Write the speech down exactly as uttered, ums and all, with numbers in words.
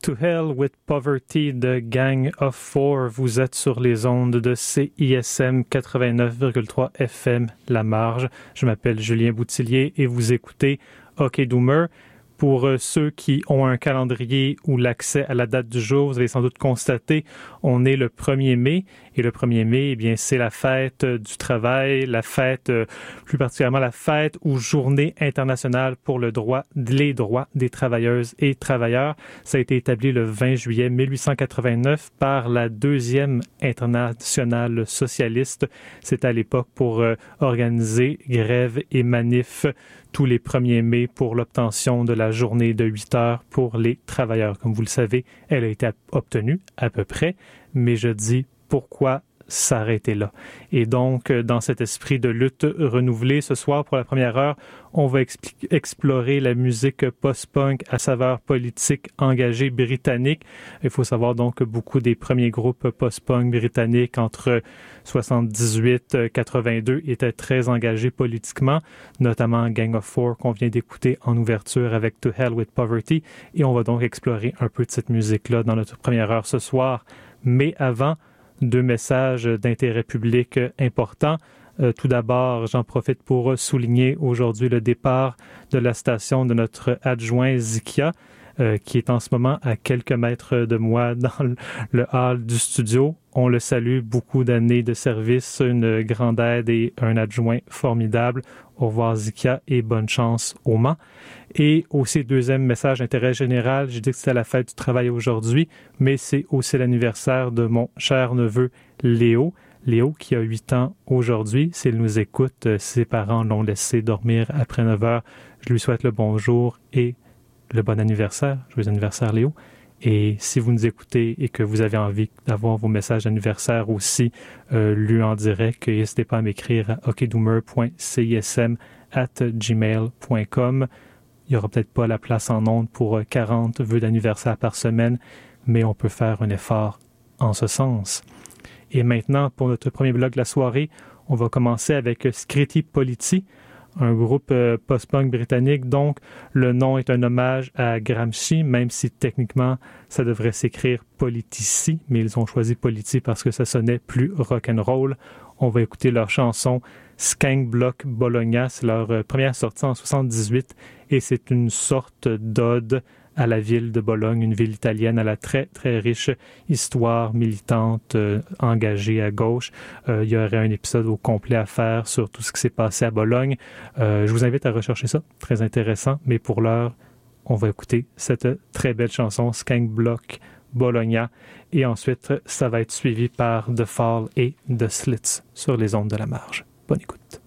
To Hell with Poverty de Gang of Four. Vous êtes sur les ondes de C I S M quatre-vingt-neuf virgule trois F M La Marge. Je m'appelle Julien Boutillier et vous écoutez Hockey Doomer. Pour ceux qui ont un calendrier ou l'accès à la date du jour, vous avez sans doute constaté, on est le premier mai. Et le premier mai, eh bien, c'est la fête du travail, la fête, plus particulièrement la fête ou journée internationale pour le droit, les droits des travailleuses et travailleurs. Ça a été établi le vingt juillet mille huit cent quatre-vingt-neuf par la deuxième internationale socialiste. C'était à l'époque pour euh, organiser grèves et manifs tous les premiers mai pour l'obtention de la journée de huit heures pour les travailleurs. Comme vous le savez, elle a été obtenue à peu près, mais je dis pourquoi s'arrêter là. Et donc, dans cet esprit de lutte renouvelée, ce soir, pour la première heure, on va expl- explorer la musique post-punk à saveur politique engagée britannique. Il faut savoir donc que beaucoup des premiers groupes post-punk britanniques entre soixante-dix-huit et quatre-vingt-deux étaient très engagés politiquement, notamment Gang of Four qu'on vient d'écouter en ouverture avec To Hell with Poverty. Et on va donc explorer un peu de cette musique-là dans notre première heure ce soir. Mais avant, deux messages d'intérêt public importants. Euh, tout d'abord, j'en profite pour souligner aujourd'hui le départ de la station de notre adjoint Zikia, euh, qui est en ce moment à quelques mètres de moi dans le, le hall du studio. On le salue, beaucoup d'années de service, une grande aide et un adjoint formidable. Au revoir Zikia et bonne chance au Mans. Et aussi, deuxième message d'intérêt général, j'ai dit que c'était la fête du travail aujourd'hui, mais c'est aussi l'anniversaire de mon cher neveu Léo. Léo qui a huit ans aujourd'hui. S'il nous écoute, ses parents l'ont laissé dormir après neuf heures. Je lui souhaite le bonjour et le bon anniversaire. Joyeux anniversaire Léo. Et si vous nous écoutez et que vous avez envie d'avoir vos messages d'anniversaire aussi euh, lus en direct, n'hésitez pas à m'écrire à hockeydoomer point cism arobase gmail point com. Il n'y aura peut-être pas la place en ondes pour quarante vœux d'anniversaire par semaine, mais on peut faire un effort en ce sens. Et maintenant, pour notre premier bloc de la soirée, on va commencer avec Scritti Politti, un groupe euh, post-punk britannique. Donc, le nom est un hommage à Gramsci, même si techniquement, ça devrait s'écrire Politici, mais ils ont choisi Politti parce que ça sonnait plus rock'n'roll. On va écouter leur chanson Skank Block Bologna. C'est leur euh, première sortie en soixante-dix-huit et c'est une sorte d'ode à la ville de Bologne, une ville italienne à la très, très riche histoire militante euh, engagée à gauche. Euh, il y aurait un épisode au complet à faire sur tout ce qui s'est passé à Bologne. Euh, je vous invite à rechercher ça, très intéressant, mais pour l'heure, on va écouter cette très belle chanson, Skank Block Bologna, et ensuite, ça va être suivi par The Fall et The Slits sur les ondes de la marge. Bonne écoute.